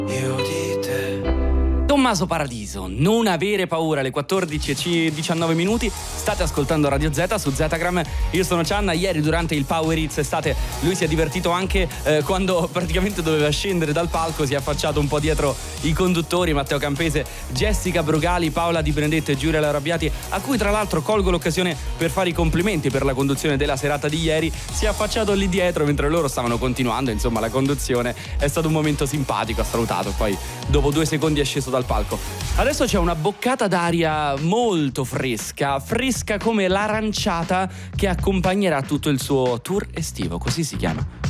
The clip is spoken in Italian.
io di te. Tommaso Paradiso, non avere paura, alle 14:19 state ascoltando Radio Z su Zetagram. Io sono Cianna. Ieri durante il Power Hits estate lui si è divertito anche quando praticamente doveva scendere dal palco, si è affacciato un po' dietro i conduttori, Matteo Campese, Jessica Brugali, Paola Di Benedetto e Giulia Larrabiati, a cui tra l'altro colgo l'occasione per fare i complimenti per la conduzione della serata di ieri. Si è affacciato lì dietro mentre loro stavano continuando, insomma, la conduzione. È stato un momento simpatico, ha salutato, poi dopo 2 secondi è sceso dal palco. Adesso c'è una boccata d'aria molto fresca come l'aranciata che accompagnerà tutto il suo tour estivo, così si chiama.